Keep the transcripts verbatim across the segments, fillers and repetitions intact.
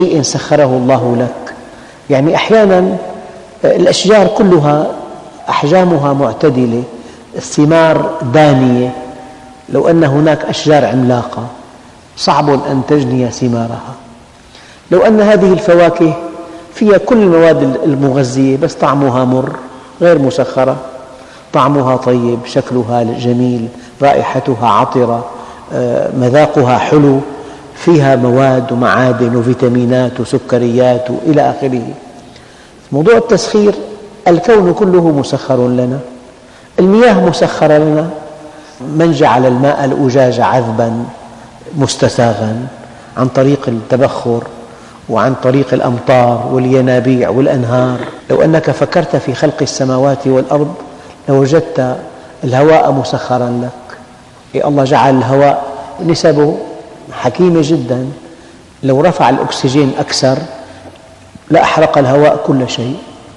شيء سخره الله لك. يعني أحيانا الأشجار كلها أحجامها معتدلة، الثمار دانية، لو أن هناك أشجار عملاقة صعب أن تجني ثمارها. لو أن هذه الفواكه فيها كل المواد المغذية بس طعمها مر غير مسخرة، طعمها طيب، شكلها جميل، رائحتها عطرة، مذاقها حلو، فيها مواد ومعادن وفيتامينات وسكريات إلى آخره. موضوع التسخير، الكون كله مسخر لنا، المياه مسخرة لنا، من جعل الماء الأجاج عذبا مستساغا عن طريق التبخر وعن طريق الأمطار والينابيع والأنهار. لو أنك فكرت في خلق السماوات والأرض لوجدت الهواء مسخرا لك. الله جعل الهواء نسبه حكيمة جدا، لو رفع الأكسجين أكثر لأحرق الهواء كل شيء.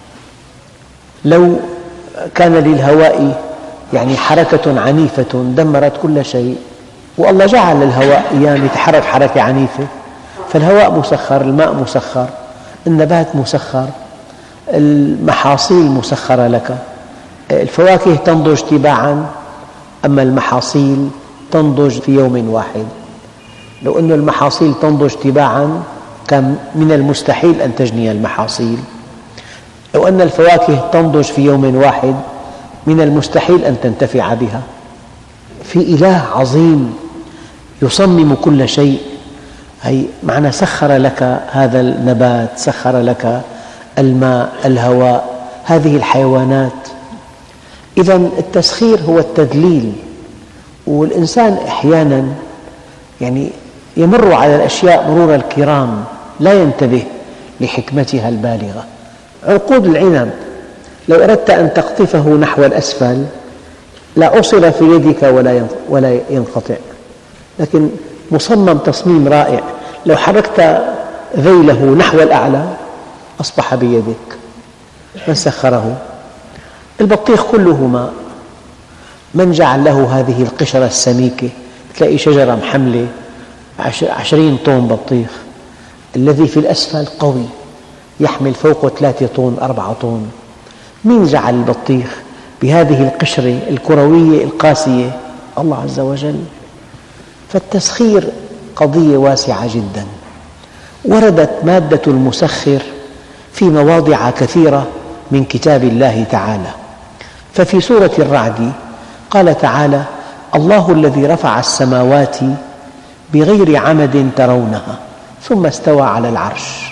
لو كان للهواء يعني حركة عنيفة دمرت كل شيء، والله جعل الهواء أيام يتحرك حركة عنيفة، فالهواء مسخر، الماء مسخر، النبات مسخر، المحاصيل مسخرة لك. الفواكه تنضج تباعا، أما المحاصيل تنضج في يوم واحد. لو أن المحاصيل تنضج تباعا كان من المستحيل أن تجني المحاصيل. لو أن الفواكه تنضج في يوم واحد من المستحيل أن تنتفع بها. في إله عظيم يصمم كل شيء، أي معنى سخر لك هذا النبات، سخر لك الماء، الهواء، هذه الحيوانات. إذن التسخير هو التدليل، والإنسان أحيانا يعني يمر على الأشياء مرور الكرام لا ينتبه لحكمتها البالغة. عنقود العنب لو أردت أن تقطفه نحو الأسفل لا أصل في يدك ولا ينقطع، لكن مصمم تصميم رائع، لو حركت ذيله نحو الأعلى أصبح بيدك. من سخره؟ البطيخ كله ماء، من جعل له هذه القشرة السميكة؟ تلاقي شجرة محملة عشرين طن بطيخ، الذي في الأسفل قوي يحمل فوقه ثلاثة طن أربعة طن. من جعل البطيخ بهذه القشرة الكروية القاسية؟ الله عز وجل. فالتسخير قضية واسعة جدا، وردت مادة المسخر في مواضع كثيرة من كتاب الله تعالى. ففي سورة الرعد قال تعالى: الله الذي رفع السماوات بغير عمد ترونها ثم استوى على العرش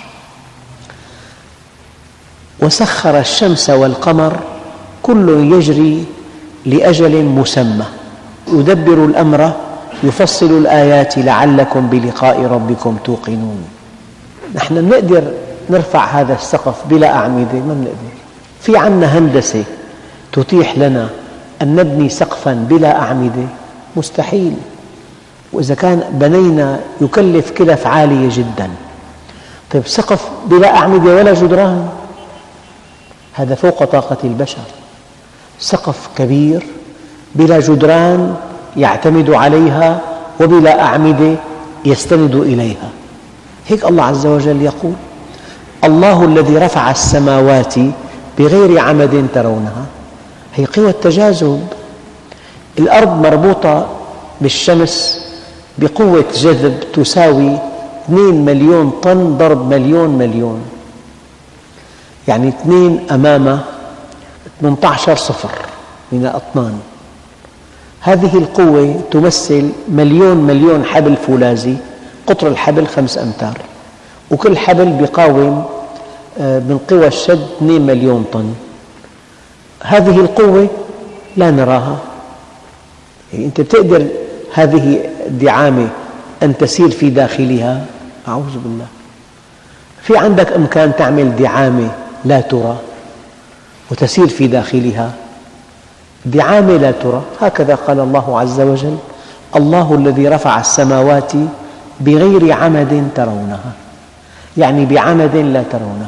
وسخر الشمس والقمر كل يجري لأجل مسمى يدبر الأمر يفصل الآيات لعلكم بلقاء ربكم توقنون. نحن نقدر نرفع هذا السقف بلا أعمدة؟ ما نقدر. في عنا هندسة تتيح لنا أن نبني سقفاً بلا أعمدة؟ مستحيل. وإذا كان بنينا يكلف كلف عالية جداً. طيب سقف بلا أعمدة ولا جدران؟ هذا فوق طاقة البشر. سقف كبير بلا جدران يعتمد عليها وبلا أعمدة يستند إليها. هيك الله عز وجل يقول: الله الذي رفع السماوات بغير عمد ترونها. هي قوى التجاذب. الأرض مربوطة بالشمس بقوة جذب تساوي اثنين مليون طن ضرب مليون مليون، يعني اثنين أمام ثمانية عشر صفر من الأطنان. هذه القوة تمثل مليون مليون حبل فولاذي، قطر الحبل خمس أمتار، وكل حبل يقاوم من قوى الشد اثنين مليون طن. هذه القوة لا نراها. يعني أنت بتقدر هذه الدعامة أن تسير في داخلها؟ أعوذ بالله. في عندك إمكان تعمل دعامة لا ترى وتسير في داخلها؟ دعامة لا ترى. هكذا قال الله عز وجل: الله الذي رفع السماوات بغير عمد ترونها، يعني بعمد لا ترونها.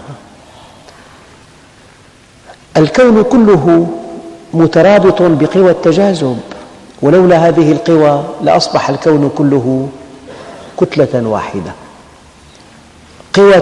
الكون كله مترابط بقوى التجاذب، ولولا هذه القوى لأصبح الكون كله كتلة واحدة. قوى